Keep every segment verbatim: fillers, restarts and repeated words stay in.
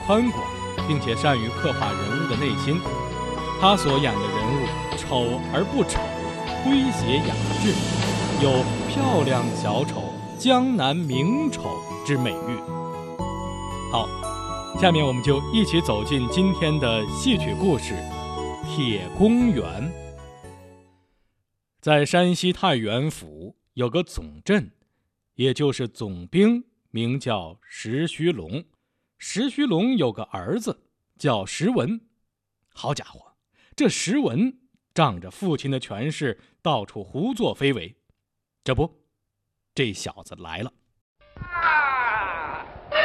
宽广，并且善于刻画人物的内心。他所演的人物丑而不丑，诙谐雅致，有漂亮小丑、江南名丑之美誉。好，下面我们就一起走进今天的戏曲故事《铁公园》。在山西太原府有个总镇，也就是总兵，名叫石须龙。石须龙有个儿子叫石文。好家伙，这石文仗着父亲的权势，到处胡作非为。这不，这小子来了。 啊！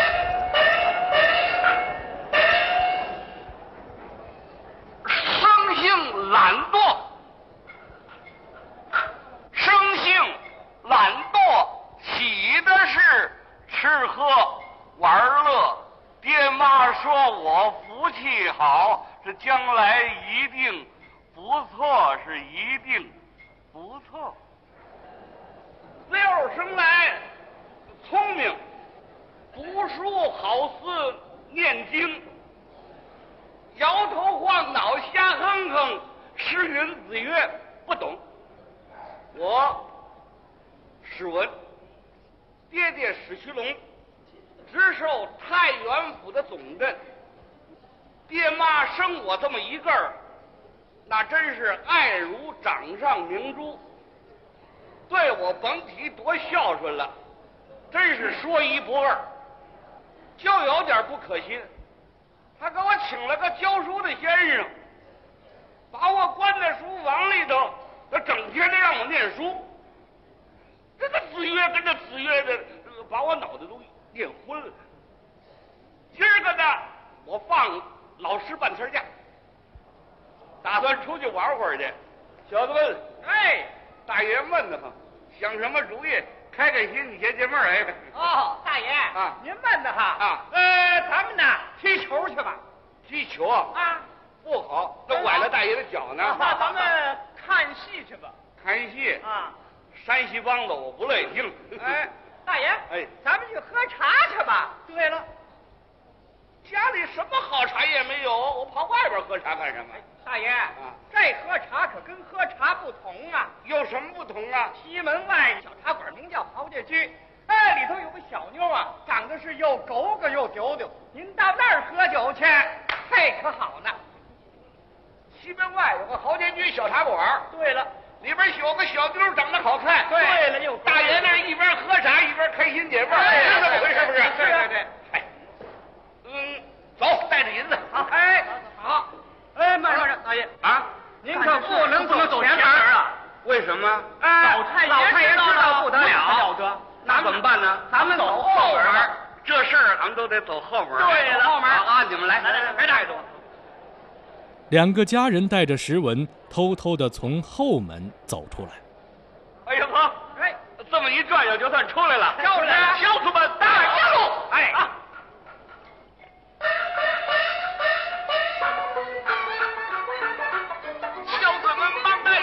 生性懒惰，生性懒惰，喜的是吃喝玩乐。爹妈说我福气好，这将来一定不错，是一定不错。自幼生来聪明，读书好似念经，摇头晃脑瞎哼哼，诗云子曰不懂。我史文，爹爹史须龙，直受太原府的总镇。爹妈生我这么一个儿，那真是爱如掌上明珠，对我甭提多孝顺了，真是说一不二。就有点不可信，他给我请了个教书的先生，把我关在书房里头，他整天的让我念书。这个子曰跟着子曰的，把我脑袋都念昏了。今儿个呢，我放老师半天假，打算出去玩会儿去。小子们，哎，大爷问的哈，想什么主意？开开心，你先解闷儿。哎， 哦，大爷啊， 您问的哈啊， 呃，咱们呢踢球去吧。 踢球啊？ 啊， 不好，那崴了大爷的脚呢。 那咱们看戏去吧。 看戏啊， 山西梆子我不乐意听。 哎，大爷， 哎， 咱们去喝茶去吧。对了， 家里什么好茶也没有，我跑外边喝茶干什么？ 大爷， 啊， 这喝茶可跟喝茶不同啊。 有什么不同啊？ 西门外小茶馆名叫豪家居，哎，里头有个小妞啊，长得是又狗狗又丢丢。您到那儿喝酒去，嘿，可好呢。 西门外有个豪家居小茶馆。 对了， 里边有个小妞长得好看。 对了，又大爷那一边喝茶一边开心解闷，是这么回事不是？ 对对对。 哎，嗯，走，带着银子。 好，哎，好。哎，慢慢着，大爷啊， 您可不能走前门啊！ 为什么？ 哎，老太爷老太爷知道不得了， 了得。那怎么办呢？ 咱们走后门。 这事儿咱们都得走后门。 对了，后门啊，你们来， 来来来，别带着我。 两个家人带着石文偷偷地从后门走出来。 哎呀呵， 哎， 这么一转悠就算出来了。 就是啊，